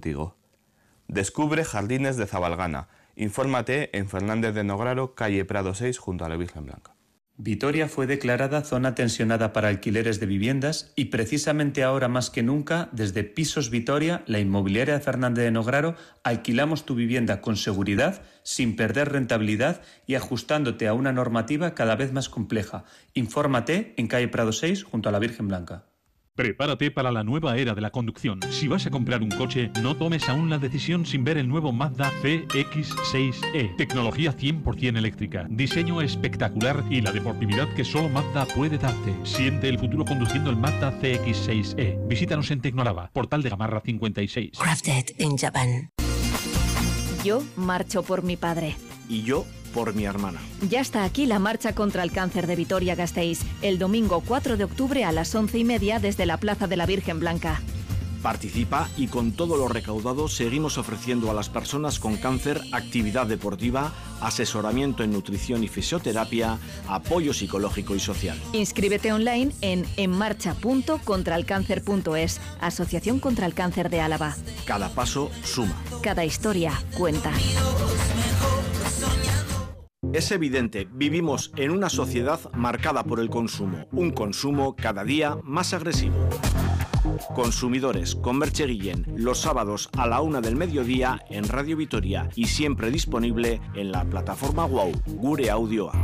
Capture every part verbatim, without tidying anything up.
contigo. Descubre Jardines de Zabalgana. Infórmate en Fernández de Nograro, calle Prado seis, junto a la Virgen Blanca. Vitoria fue declarada zona tensionada para alquileres de viviendas y precisamente ahora más que nunca, desde Pisos Vitoria, la inmobiliaria de Fernández de Nograro, alquilamos tu vivienda con seguridad, sin perder rentabilidad y ajustándote a una normativa cada vez más compleja. Infórmate en calle Prado seis, junto a la Virgen Blanca. Prepárate para la nueva era de la conducción. Si vas a comprar un coche, no tomes aún la decisión sin ver el nuevo Mazda C X seis E. Tecnología cien por ciento eléctrica, diseño espectacular y la deportividad que solo Mazda puede darte. Siente el futuro conduciendo el Mazda C X seis E. Visítanos en Tecnolava, Portal de Gamarra cincuenta y seis. Crafted in Japan. Yo marcho por mi padre. Y yo por mi hermana. Ya está aquí la marcha contra el cáncer de Vitoria-Gasteiz, el domingo cuatro de octubre a las once y media desde la Plaza de la Virgen Blanca. Participa y con todo lo recaudado seguimos ofreciendo a las personas con cáncer actividad deportiva, asesoramiento en nutrición y fisioterapia, apoyo psicológico y social. Inscríbete online en enmarcha punto contralcáncer punto es, Asociación contra el Cáncer de Álava. Cada paso suma. Cada historia cuenta. Es evidente, vivimos en una sociedad marcada por el consumo, un consumo cada día más agresivo. Consumidores con Merche Guillén, los sábados a la una del mediodía en Radio Vitoria y siempre disponible en la plataforma Wow, Gure Audioa.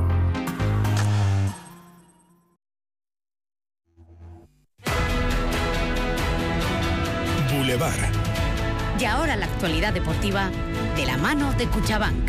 Boulevard. Y ahora la actualidad deportiva de la mano de Cuchabank.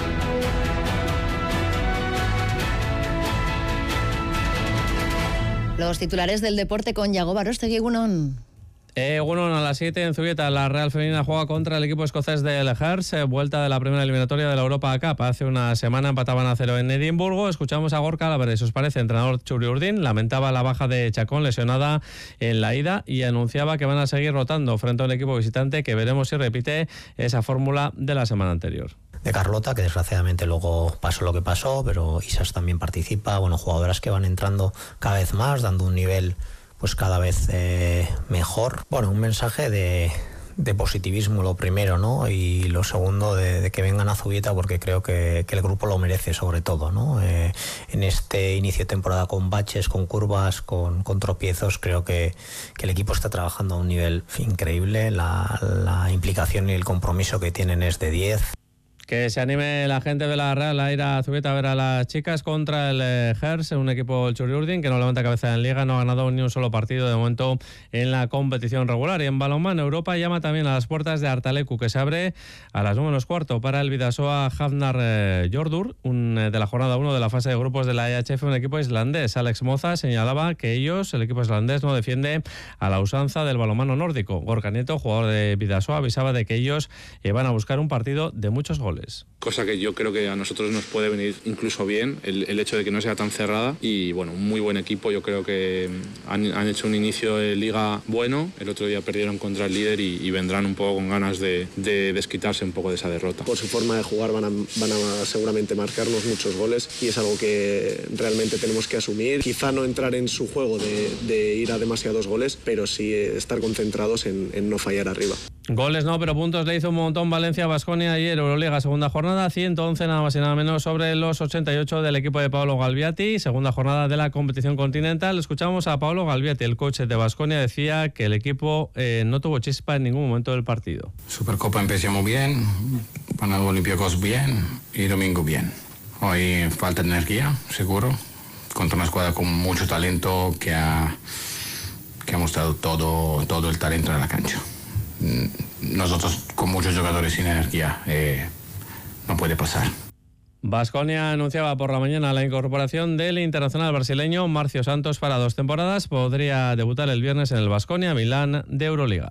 Los titulares del deporte con Yago Barostegui, Egunon. Eh, bueno, a las siete en Zubieta, la Real Femenina juega contra el equipo escocés del Hearts, eh, vuelta de la primera eliminatoria de la Europa Cup. Hace una semana empataban a cero en Edimburgo. Escuchamos a Gorka Álvarez, ¿os parece? Entrenador Churi Urdin lamentaba la baja de Chacón, lesionada en la ida, y anunciaba que van a seguir rotando frente a un equipo visitante que veremos si repite esa fórmula de la semana anterior. De Carlota, que desgraciadamente luego pasó lo que pasó, pero Isas también participa. Bueno, jugadoras que van entrando cada vez más, dando un nivel pues cada vez eh, mejor. Bueno, un mensaje de, de positivismo, lo primero, ¿no? Y lo segundo, de, de que vengan a Zubieta, porque creo que, que el grupo lo merece, sobre todo, ¿no? Eh, en este inicio de temporada con baches, con curvas, con, con tropiezos, creo que, que el equipo está trabajando a un nivel increíble. La, la implicación y el compromiso que tienen es de diez. Que se anime la gente de la Real a ir a Zubieta a ver a las chicas contra el eh, Hearts, un equipo el Churi Urdin que no levanta cabeza en Liga, no ha ganado ni un solo partido de momento en la competición regular. Y en balonmano, Europa llama también a las puertas de Artalecu, que se abre a las nueve menos cuarto para el Bidasoa Hafnar eh, Jordur, un, eh, de la jornada uno de la fase de grupos de la E H F, un equipo islandés. Alex Moza señalaba que ellos, el equipo islandés, no defiende a la usanza del balonmano nórdico. Gorka Nieto, jugador de Bidasoa, avisaba de que ellos eh, van a buscar un partido de muchos goles. Cosa que yo creo que a nosotros nos puede venir incluso bien, el, el hecho de que no sea tan cerrada. Y bueno, un muy buen equipo. Yo creo que han, han hecho un inicio de liga bueno. El otro día perdieron contra el líder y, y vendrán un poco con ganas de, de desquitarse un poco de esa derrota. Por su forma de jugar van a, van a seguramente marcarnos muchos goles y es algo que realmente tenemos que asumir. Quizá no entrar en su juego de, de ir a demasiados goles, pero sí estar concentrados en, en no fallar arriba. Goles no, pero puntos le hizo un montón Valencia Baskonia ayer, Euroliga, segunda jornada, ciento once nada más y nada menos sobre los ochenta y ocho del equipo de Paolo Galviati, segunda jornada de la competición continental. Escuchamos a Paolo Galviati, el coach de Baskonia, decía que el equipo eh, no tuvo chispa en ningún momento del partido. Supercopa empezamos bien, Panado Olímpicos bien y domingo bien. Hoy falta de energía, seguro, contra una escuadra con mucho talento que ha, que ha mostrado todo, todo el talento en la cancha. Nosotros con muchos jugadores sin energía eh, no puede pasar. Baskonia anunciaba por la mañana la incorporación del internacional brasileño Marcio Santos para dos temporadas. Podría debutar el viernes en el Baskonia Milán de Euroliga.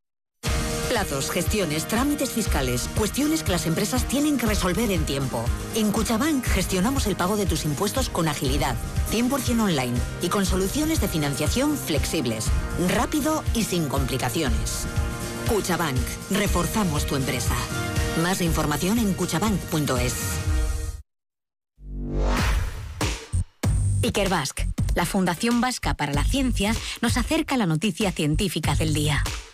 Plazos, gestiones, trámites fiscales, cuestiones que las empresas tienen que resolver en tiempo. En Cuchabank gestionamos el pago de tus impuestos con agilidad, cien por ciento online y con soluciones de financiación flexibles, rápido y sin complicaciones. Cuchabank. Reforzamos tu empresa. Más información en cuchabank punto es. Ikerbasque, la Fundación Vasca para la Ciencia, nos acerca la noticia científica del día.